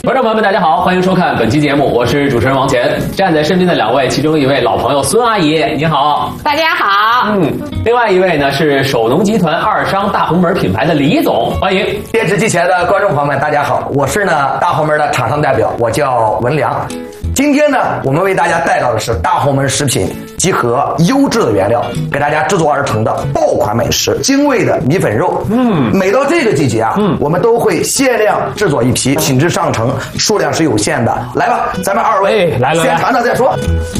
观众朋友们，大家好，欢迎收看本期节目，我是主持人王乾。站在身边的两位，其中一位老朋友孙阿姨，你好。 大家好。 另外一位呢是首农集团二商大红门品牌的李总，欢迎。 电视机前的观众朋友们，大家好，我是大红门的厂商代表，我叫文良。今天呢，我们为大家带到的是大红门食品集合优质的原料，给大家制作而成的爆款美食——精卫的米粉肉。每到这个季节啊，我们都会限量制作一批，品质上乘，数量是有限的。来吧，咱们二位来先尝尝再说。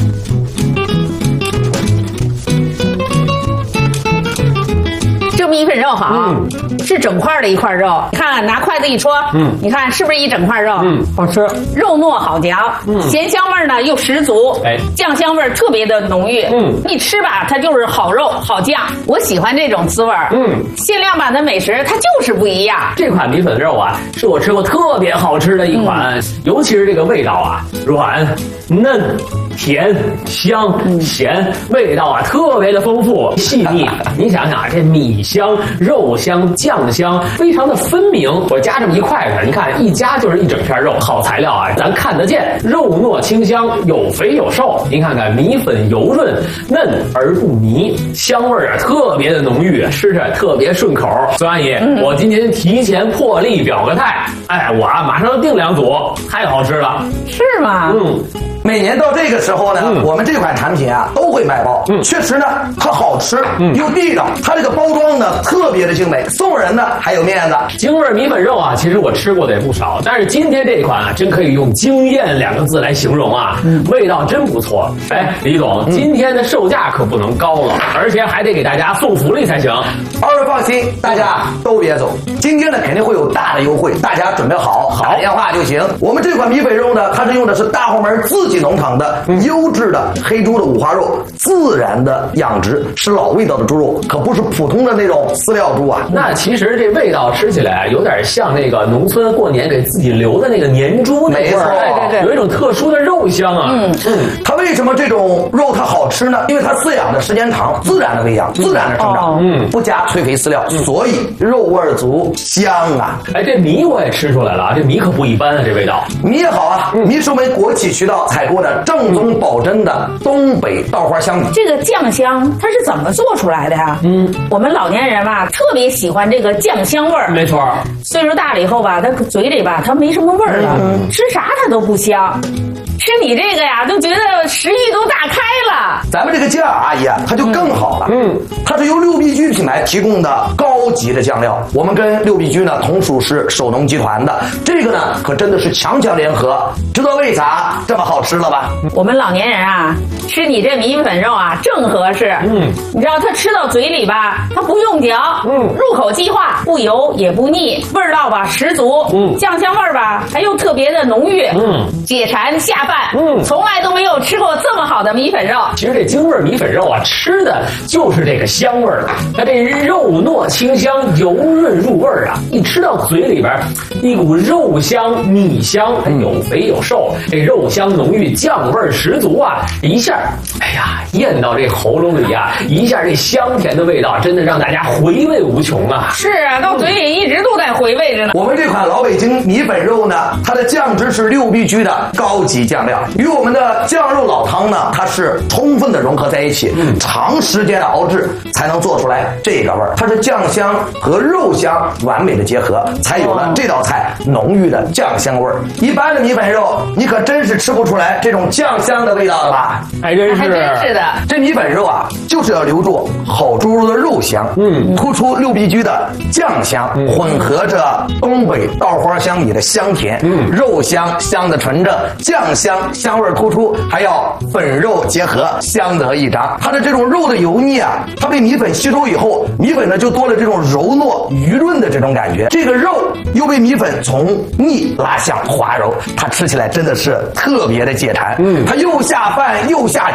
这米粉肉好，是整块的一块肉。你看，拿筷子一戳，你看是不是一整块肉？ 好吃， 肉糯好嚼，咸香味呢又十足，酱香味特别的浓郁。一吃吧，它就是好肉好酱，我喜欢这种滋味。限量版的美食它就是不一样。 这款米粉肉啊，是我吃过特别好吃的一款，尤其是这个味道啊，软嫩。甜香咸，味道啊特别的丰富细腻。你想想啊，这米香、肉香、酱香非常的分明。我夹这么一筷子，你看一夹就是一整片肉，好材料啊，咱看得见，肉糯清香，有肥有瘦。您看看米粉油润嫩而不泥，香味啊特别的浓郁，吃着特别顺口。孙阿姨，我今天提前破例表个态，我啊马上订2组，太好吃了。 是吗？ 每年到这个时候呢，我们这款产品啊都会卖爆。确实呢，它好吃又地道，它这个包装呢特别的精美，送人呢还有面子。 京味米粉肉啊，其实我吃过的也不少，但是今天这一款啊，真可以用惊艳2个字来形容啊，味道真不错。李总，今天的售价可不能高了，而且还得给大家送福利才行。 二位放心，大家都别走，今天呢肯定会有大的优惠，大家准备好，打电话就行。我们这款米粉肉呢，它是用的是大红门自己农场的优质的黑猪的五花肉，自然的养殖，是老味道的猪肉，可不是普通的那种饲料猪啊。 那其实这味道吃起来有点像那个农村过年给自己留的那个年猪那味儿，对，有一种特殊的肉香啊。 它为什么这种肉它好吃呢？因为它饲养的时间长，自然的喂养，自然的生长，不加催肥饲料，所以肉味足，香啊。 这米我也吃出来了啊，这米可不一般啊，这味道。 米也好啊，米是我们国企渠道采购的正宗保真的东北稻花香米。 这个酱香它是怎么做出来的呀？我们老年人吧特别喜欢这个酱香味儿。 没错， 岁数大了以后吧，他嘴里吧他没什么味儿了，吃啥他都不香。吃你这个呀，都觉得食欲都大开了。 咱们这个酱阿姨啊，它就更好了。它是由六必居品牌提供的高级的酱料，我们跟六必居呢同属是首农集团的，这个呢可真的是强强联合。知道为啥这么好吃了吧？ 我们老年人啊，吃你这米粉肉啊正合适。你知道它吃到嘴里吧，它不用嚼，入口即化，不油也不腻，味道吧十足，酱香味吧还又特别的浓郁，解馋下饭。从来都没有吃过这么好的米粉肉。 其实这京味米粉肉啊，吃的就是这个香味儿。它这肉糯清香，油润入味儿啊，一吃到嘴里边，一股肉香、米香，有肥有瘦，这肉香浓郁，酱味十足啊！一下，咽到这喉咙里啊，一下这香甜的味道，真的让大家回味无穷啊！ 是啊，到嘴里一直都在回味着呢。 我们这款老北京米粉肉呢，它的酱汁是六必居的高级酱料，与我们的酱肉老汤呢，它是充分的融合在一起，长时间的熬制才能做出来这个味儿。它是酱香和肉香完美的结合，才有了这道菜浓郁的酱香味儿。一般的米粉肉，你可真是吃不出来这种酱香的味道了吧？ 还真是的。 这米粉肉啊，就是要留住好猪肉的肉香，突出六必居的酱香，混合着东北稻花香米的香甜，肉香香的纯正，酱香味突出，还要粉肉结合，相得益彰。它的这种肉的油腻啊，它被米粉吸收以后，米粉呢就多了这种柔糯余润的这种感觉，这个肉又被米粉从腻拉向滑柔，它吃起来真的是特别的解馋。它又下饭又下